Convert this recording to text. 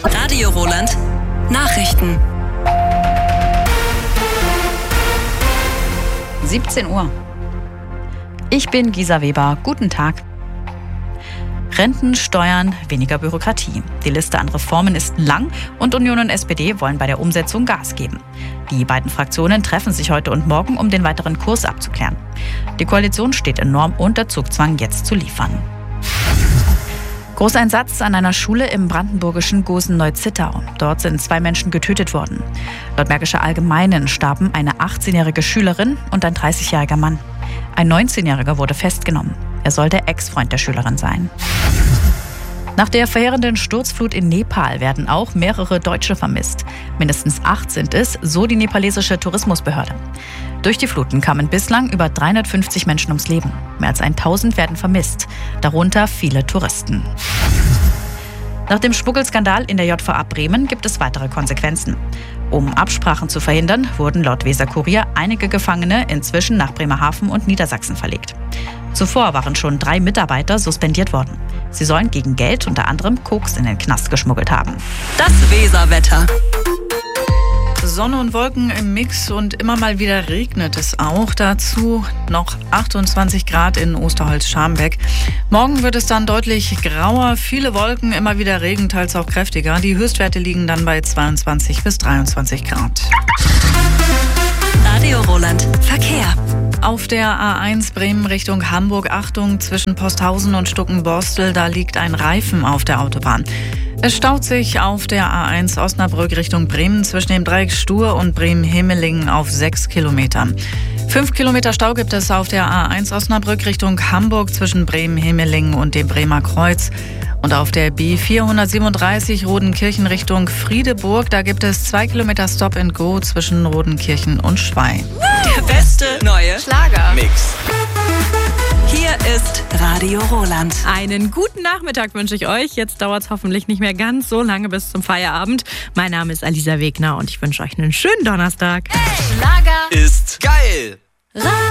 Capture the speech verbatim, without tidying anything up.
Radio Roland. Nachrichten. siebzehn Uhr. Ich bin Gisa Weber. Guten Tag. Renten, Steuern, weniger Bürokratie. Die Liste an Reformen ist lang und Union und S P D wollen bei der Umsetzung Gas geben. Die beiden Fraktionen treffen sich heute und morgen, um den weiteren Kurs abzuklären. Die Koalition steht enorm unter Zugzwang, jetzt zu liefern. Großeinsatz an einer Schule im brandenburgischen Gosen-Neuzittau. Dort sind zwei Menschen getötet worden. Laut Märkischer Allgemeinen starben eine achtzehnjährige Schülerin und ein dreißigjähriger Mann. Ein neunzehnjähriger wurde festgenommen. Er soll der Ex-Freund der Schülerin sein. Nach der verheerenden Sturzflut in Nepal werden auch mehrere Deutsche vermisst. Mindestens acht sind es, so die nepalesische Tourismusbehörde. Durch die Fluten kamen bislang über dreihundertfünfzig Menschen ums Leben. Mehr als tausend werden vermisst, darunter viele Touristen. Nach dem Schmuggelskandal in der J V A Bremen gibt es weitere Konsequenzen. Um Absprachen zu verhindern, wurden laut Weser-Kurier einige Gefangene inzwischen nach Bremerhaven und Niedersachsen verlegt. Zuvor waren schon drei Mitarbeiter suspendiert worden. Sie sollen gegen Geld unter anderem Koks in den Knast geschmuggelt haben. Das Weserwetter. Sonne und Wolken im Mix und immer mal wieder regnet es auch. Dazu noch achtundzwanzig Grad in Osterholz-Scharmbeck. Morgen wird es dann deutlich grauer, viele Wolken, immer wieder Regen, teils auch kräftiger. Die Höchstwerte liegen dann bei zweiundzwanzig bis dreiundzwanzig Grad. Radio Roland. Verkehr. Auf der A eins Bremen Richtung Hamburg, Achtung, zwischen Posthausen und Stuckenborstel, da liegt ein Reifen auf der Autobahn. Es staut sich auf der A eins Osnabrück Richtung Bremen zwischen dem Dreieck Stur und Bremen-Himmelingen auf sechs Kilometern. Fünf Kilometer Stau gibt es auf der A eins Osnabrück Richtung Hamburg zwischen Bremen-Himmelingen und dem Bremer Kreuz. Und auf der B vierhundertsiebenunddreißig Rodenkirchen Richtung Friedeburg, da gibt es zwei Kilometer Stop and Go zwischen Rodenkirchen und Schwei. Der beste neue Schlagermix. Hier ist Radio Roland. Einen guten Nachmittag wünsche ich euch. Jetzt dauert es hoffentlich nicht mehr ganz so lange bis zum Feierabend. Mein Name ist Alisa Wegner und ich wünsche euch einen schönen Donnerstag. Hey, Schlager ist geil.